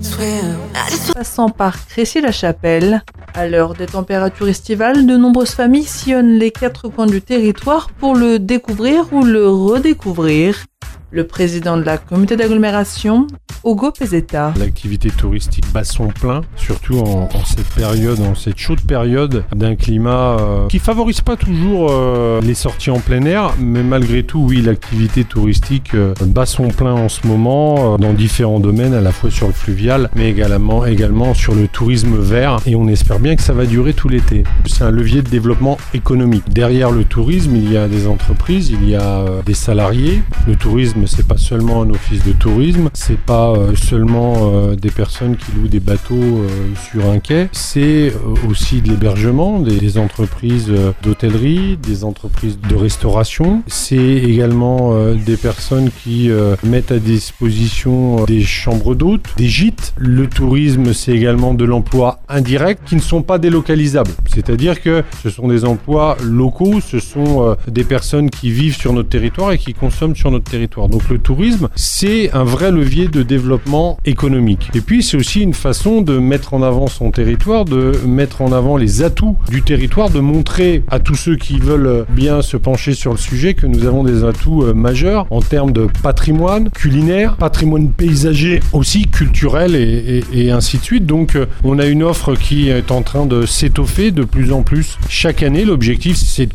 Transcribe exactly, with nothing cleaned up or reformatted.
Passant par Crécy-la-Chapelle, à l'heure des températures estivales, de nombreuses familles sillonnent les quatre coins du territoire pour le découvrir ou le redécouvrir. Le président de la communauté d'agglomération, Hugo Pezzetta. L'activité touristique bat son plein, surtout en, en cette période, en cette chaude période d'un climat euh, qui favorise pas toujours euh, les sorties en plein air, mais malgré tout, oui, l'activité touristique euh, bat son plein en ce moment euh, dans différents domaines, à la fois sur le fluvial, mais également, également sur le tourisme vert, et on espère bien que ça va durer tout l'été. C'est un levier de développement économique. Derrière le tourisme, il y a des entreprises, il y a euh, des salariés. Le tourisme, c'est pas seulement un office de tourisme, c'est pas euh, seulement euh, des personnes qui louent des bateaux euh, sur un quai, c'est euh, aussi de l'hébergement, des, des entreprises euh, d'hôtellerie, des entreprises de restauration, c'est également euh, des personnes qui euh, mettent à disposition euh, des chambres d'hôtes, des gîtes. Le tourisme, c'est également de l'emploi indirect qui ne sont pas délocalisables, c'est-à-dire que ce sont des emplois locaux, ce sont euh, des personnes qui vivent sur notre territoire et qui consomment sur notre territoire. Donc le tourisme, c'est un vrai levier de développement économique. Et puis c'est aussi une façon de mettre en avant son territoire, de mettre en avant les atouts du territoire, de montrer à tous ceux qui veulent bien se pencher sur le sujet que nous avons des atouts majeurs en termes de patrimoine culinaire, patrimoine paysager aussi, culturel et, et, et ainsi de suite. Donc on a une offre qui est en train de s'étoffer de plus en plus chaque année. L'objectif, c'est de